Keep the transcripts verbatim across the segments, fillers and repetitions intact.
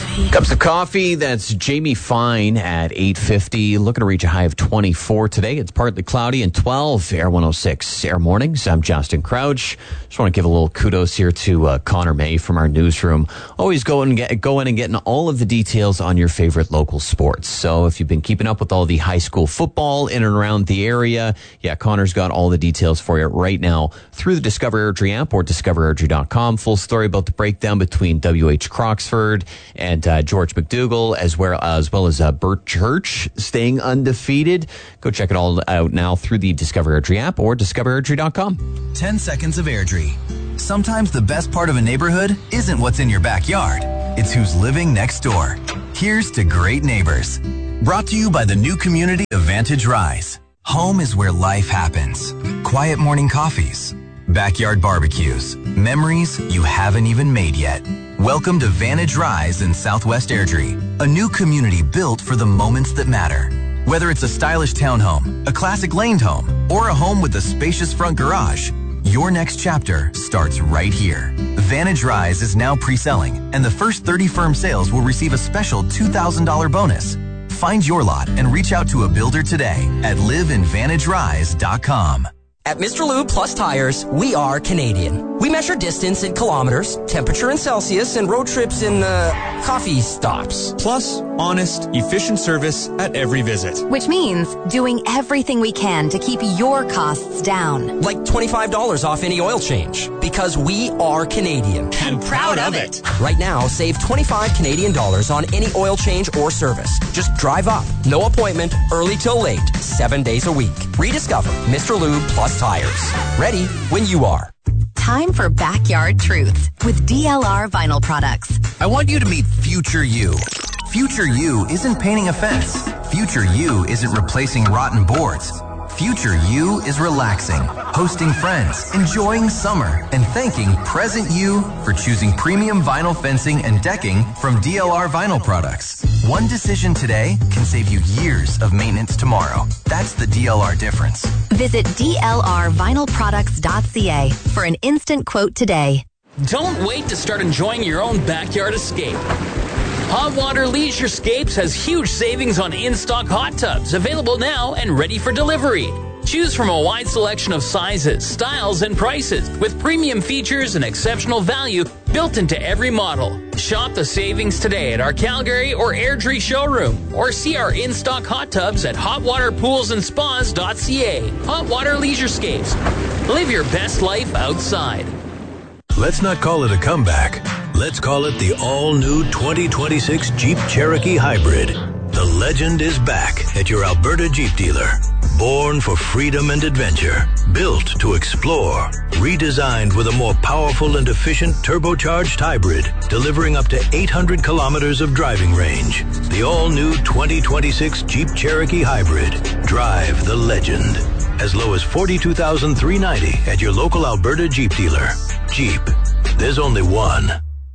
coffee. Cups of coffee. That's Jamie Fine at eight fifty. Looking to reach a high of twenty-four today. It's partly cloudy and twelve. Air one oh six Air Mornings. I'm Justin Crouch. Just want to give a little kudos here to uh, Connor May from our newsroom. Always go and get, go in and getting all of the details on your favorite local sports. So if you've been keeping up with all the high school football in and around the area, yeah, Connor's got all the details for you right now through the Discover Airdrie app or discover airdrie dot com. Full story about the breakdown between W H Croxford and uh, George McDougall, as well as well as uh, Burt Church staying undefeated. Go check it all out now through the Discover Airdrie app or discover airdrie dot com. ten seconds of Airdrie. Sometimes the best part of a neighborhood isn't what's in your backyard. It's who's living next door. Here's to great neighbors. Brought to you by the new community of Vantage Rise. Home is where life happens. Quiet morning coffees, backyard barbecues, memories you haven't even made yet. Welcome to Vantage Rise in Southwest Airdrie, a new community built for the moments that matter. Whether it's a stylish townhome, a classic laned home, or a home with a spacious front garage, your next chapter starts right here. Vantage Rise is now pre-selling, and the first thirty firm sales will receive a special two thousand dollars bonus. Find your lot and reach out to a builder today at live in vantage rise dot com. At Mister Lube Plus Tires, we are Canadian. We measure distance in kilometers, temperature in Celsius, and road trips in, uh, coffee stops. Plus, honest, efficient service at every visit. Which means doing everything we can to keep your costs down. Like twenty-five dollars off any oil change. Because we are Canadian. And proud of it. Right now, save twenty-five Canadian dollars on any oil change or service. Just drive up. No appointment, early till late, seven days a week. Rediscover Mister Lube Plus Tires. Ready when you are. Time for Backyard Truths with D L R Vinyl Products. I want you to meet Future You. Future You isn't painting a fence. Future You isn't replacing rotten boards. Future You is relaxing, hosting friends, enjoying summer, and thanking present you for choosing premium vinyl fencing and decking from D L R Vinyl Products. One decision today can save you years of maintenance tomorrow. That's the D L R difference. Visit D L R vinyl products dot c a for an instant quote today. Don't wait to start enjoying your own backyard escape. Hot Water Leisurescapes has huge savings on in-stock hot tubs, available now and ready for delivery. Choose from a wide selection of sizes, styles, and prices, with premium features and exceptional value built into every model. Shop the savings today at our Calgary or Airdrie showroom, or see our in-stock hot tubs at hot water pools and spas dot c a. Hot Water Leisurescapes. Live your best life outside. Let's not call it a comeback. Let's call it the all-new twenty twenty-six Jeep Cherokee Hybrid. The legend is back at your Alberta Jeep dealer. Born for freedom and adventure, built to explore, redesigned with a more powerful and efficient turbocharged hybrid, delivering up to eight hundred kilometers of driving range. The all-new twenty twenty-six Jeep Cherokee Hybrid. Drive the legend. As low as forty-two thousand three hundred ninety dollars at your local Alberta Jeep dealer. Jeep. There's only one.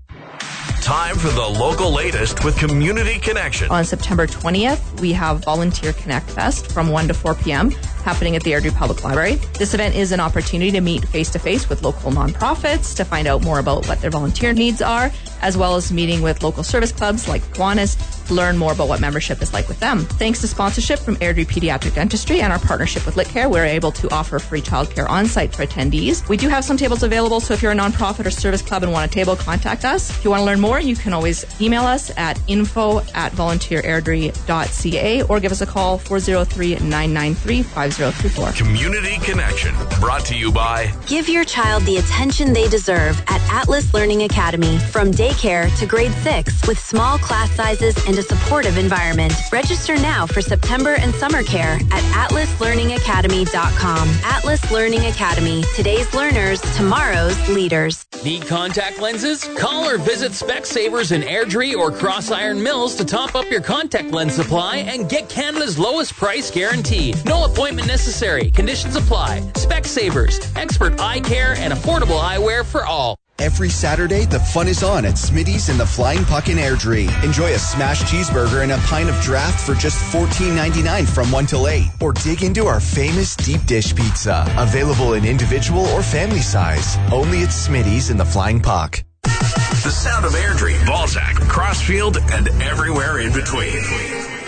Time for the local latest with Community Connection. On September twentieth, we have Volunteer Connect Fest from one to four p.m. happening at the Airdrie Public Library. This event is an opportunity to meet face-to-face with local nonprofits to find out more about what their volunteer needs are, as well as meeting with local service clubs like Kiwanis to learn more about what membership is like with them. Thanks to sponsorship from Airdrie Pediatric Dentistry and our partnership with LitCare, we're able to offer free childcare on-site for attendees. We do have some tables available, so if you're a nonprofit or service club and want a table, contact us. If you want to learn more, you can always email us at info at volunteer airdrie dot c a or give us a call four oh three, nine nine three, five oh three four. Community Connection, brought to you by... Give your child the attention they deserve at Atlas Learning Academy. From daycare to grade six, with small class sizes and a supportive environment. Register now for September and summer care at atlas learning academy dot com. Atlas Learning Academy. Today's learners, tomorrow's leaders. Need contact lenses? Call or visit Specsavers in Airdrie or Cross Iron Mills to top up your contact lens supply and get Canada's lowest price guaranteed. No appointment necessary. Conditions apply. Specsavers. Expert eye care and affordable eyewear for all. Every Saturday, the fun is on at Smitty's in the Flying Puck in Airdrie. Enjoy a smashed cheeseburger and a pint of draft for just fourteen ninety-nine from one till eight. Or dig into our famous deep dish pizza, available in individual or family size. Only at Smitty's in the Flying Puck. The sound of Airdrie, Balzac, Crossfield, and everywhere in between.